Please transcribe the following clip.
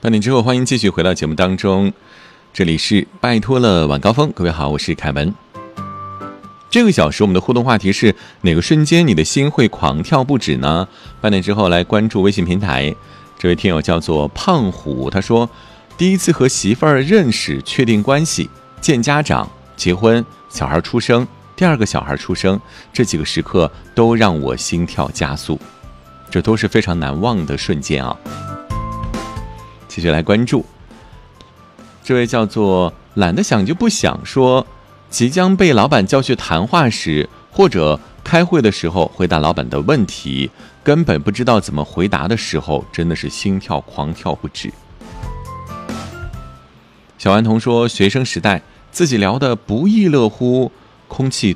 8点之后，欢迎继续回到节目当中，这里是拜托了晚高峰。各位好，我是凯文。这个小时我们的互动话题是哪个瞬间你的心会狂跳不止呢？8点之后来关注微信平台，这位听友叫做胖虎，他说第一次和媳妇儿认识、确定关系、见家长、结婚、小孩出生、第二个小孩出生，这几个时刻都让我心跳加速，这都是非常难忘的瞬间啊。继续来关注这位叫做懒得想就不想说，即将被老板叫去谈话时，或者开会的时候回答老板的问题，根本不知道怎么回答的时候，真的是心跳狂跳不止。小顽童说，学生时代自己聊得不亦乐乎，空气